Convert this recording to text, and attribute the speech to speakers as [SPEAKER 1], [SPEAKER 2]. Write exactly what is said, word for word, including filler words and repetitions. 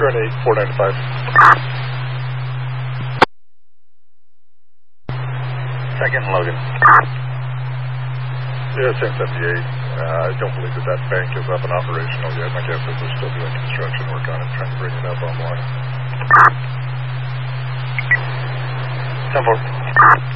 [SPEAKER 1] Turn eight, four ninety-five.
[SPEAKER 2] Second, Logan.
[SPEAKER 1] Yeah, same seventy-eight. Uh, I don't believe that that bank is up and operational yet. My guess is they're still doing construction work on it, trying to bring it up online.
[SPEAKER 2] ten four.